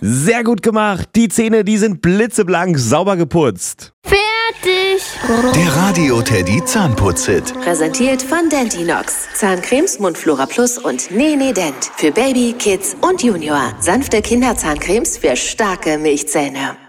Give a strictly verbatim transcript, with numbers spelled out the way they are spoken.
Sehr gut gemacht. Die Zähne, die sind blitzeblank, sauber geputzt. Fertig. Der Radio Teddy Zahnputz-Hit. Präsentiert von Dentinox. Zahncremes, Mundflora Plus und Nene Dent. Für Baby, Kids und Junior. Sanfte Kinderzahncremes für starke Milchzähne.